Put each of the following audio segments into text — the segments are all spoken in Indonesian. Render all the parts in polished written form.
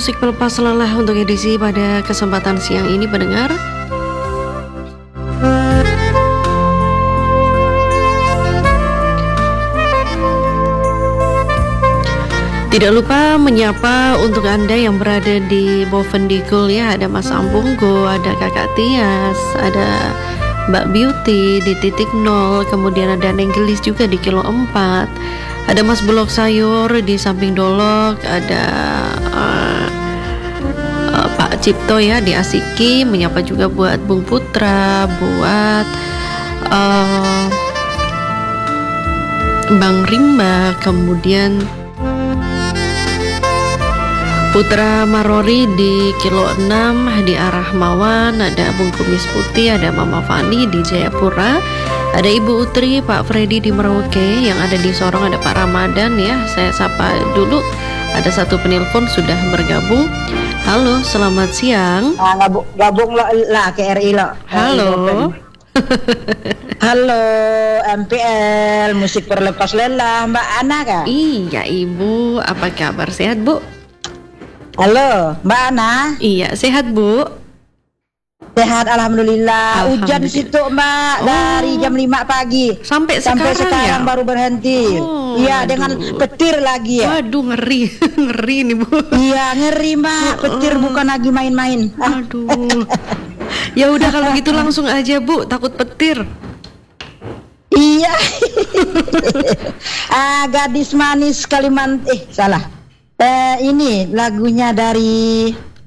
musik pelepas lelah untuk edisi pada kesempatan siang ini pendengar. Tidak lupa menyapa untuk Anda yang berada di Bovendigul ya. Ada Mas Ambunggo, ada Kakak Tias, ada Mbak Beauty di titik 0, kemudian ada Neng Gelis juga di kilo 4, ada Mas Bulog Sayur di samping Dolok, ada Pak Cipto ya di Asiki, menyapa juga buat Bung Putra, buat Bang Rimba, kemudian Putra Marori di kilo 6 di arah Mawan, ada Bung Kumis Putih, ada Mama Fani di Jayapura, ada Ibu Utri, Pak Freddy di Merauke, yang ada di Sorong ada Pak Ramadan ya. Saya sapa dulu, ada satu penelpon sudah bergabung. Halo, selamat siang. Gabung lah ke RI lo. Halo. Halo MPL musik perlepas lelah Mbak Ana kah? Iya Ibu, apa kabar, sehat Bu? Halo Mbak Ana. Iya sehat Bu. Sehat alhamdulillah. Hujan situ Mbak dari jam 5 pagi sampai sekarang ya? Baru berhenti. Iya dengan petir lagi ya. Waduh ngeri. Ngeri nih Bu. Iya ngeri Mbak, petir bukan lagi main-main. Aduh. Ya udah kalau gitu langsung aja Bu, takut petir. Iya. Gadis manis Kalimantan salah. Ini lagunya dari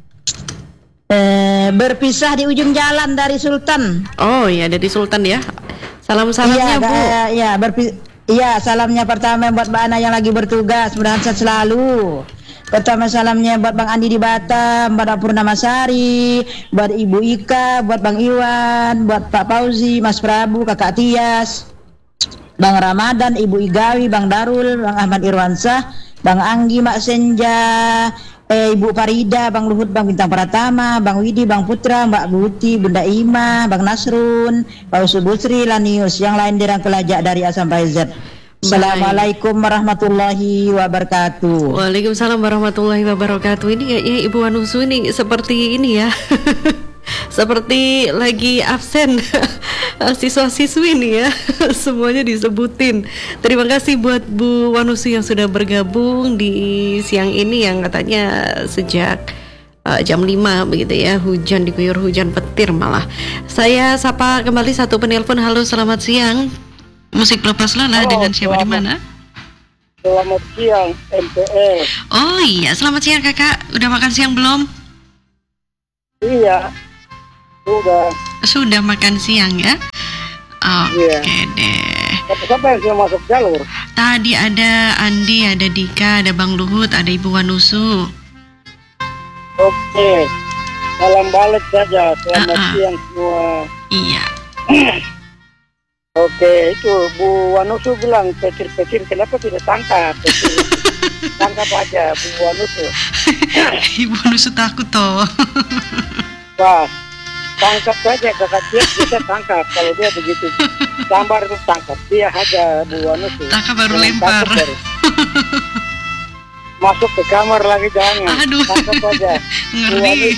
Berpisah di Ujung Jalan dari Sultan. Oh iya dari Sultan ya. Salam-salamnya Bu. Iya salamnya pertama buat Mbak Ana yang lagi bertugas, mudah-mudahan sehat selalu. Pertama salamnya buat Bang Andi di Batam, Mbak Purnamasari, buat Ibu Ika, buat Bang Iwan, buat Pak Fauzi, Mas Prabu, Kakak Tias, Bang Ramadan, Ibu Igawi, Bang Darul, Bang Ahmad Irwansah, Bang Anggi, Mak Senja, Ibu Farida, Bang Luhut, Bang Bintang Pratama, Bang Widi, Bang Putra, Mbak Buti, Bunda Ima, Bang Nasrun, Pak Usul Busri, Lanius, yang lain dirangkul ajak dari A sampai Z. Assalamualaikum warahmatullahi wabarakatuh. Waalaikumsalam warahmatullahi wabarakatuh. Ini kayaknya Ibu Wanusu ini seperti ini ya. Seperti lagi absen siswa-siswi nih ya. Semuanya disebutin. Terima kasih buat Bu Wanusu yang sudah bergabung di siang ini, yang katanya sejak jam 5 begitu ya, hujan diguyur hujan petir malah. Saya sapa kembali satu penelpon. Halo, selamat siang. Musik pelepas lelah dengan siapa di mana? Selamat siang MPL. Oh iya, selamat siang Kakak. Udah makan siang belum? Iya. Sudah makan siang ya? Oke deh. Siapa yang sudah masuk jalur? Tadi ada Andi, ada Dika, ada Bang Luhut, ada Ibu Wanusu. Oke. Salam balik saja. Selamat siang semua. Iya. Oke, itu Bu Wanusu bilang petir-petir, kenapa tidak tangkap? Tangkap aja Bu Wanusu. Ibu Wanusu takut toh. Wah, tangkap saja Kakak Tias, bisa tangkap. Kalau dia begitu gambar itu tangkap, dia aja Bu Wanusu. Tangkap baru lempar. Masuk ke kamar lagi jangan. Aduh. Tangkap aja. Ngeri.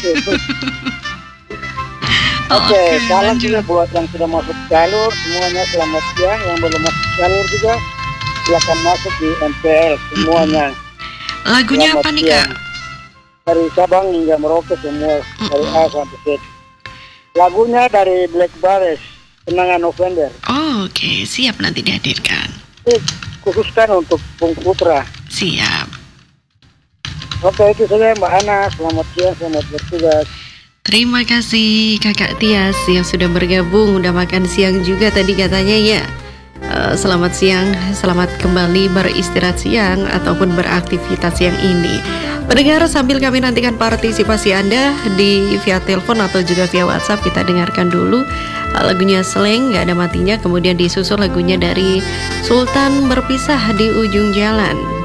Oke, salam juga buat yang sudah masuk jalur, semuanya selamat siang. Yang belum masuk jalur juga silakan masuk di MPL semuanya. Lagunya selamat apa nih siang. Kak? Dari Sabang hingga Merauke semua, dari A sampai Z. Lagunya dari Black Bares, Kenangan November. Oh, oke, siap, nanti dihadirkan. Khususkan untuk Bung Putra. Siap. Oke, itu saja Mbak Ana. Selamat siang, selamat bertugas. Terima kasih Kakak Tias yang sudah bergabung. Udah makan siang juga tadi katanya ya. Selamat siang, selamat kembali beristirahat siang ataupun beraktivitas siang ini. Pendengar, sambil kami nantikan partisipasi Anda di via telepon atau juga via WhatsApp, kita dengarkan dulu lagunya Slang, gak ada matinya. Kemudian disusul lagunya dari Sultan, Berpisah di Ujung Jalan.